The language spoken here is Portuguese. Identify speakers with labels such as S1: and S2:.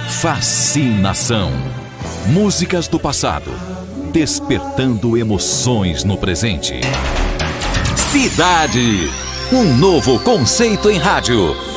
S1: Fascinação. Músicas do passado, despertando emoções no presente. Cidade. Um novo conceito em rádio.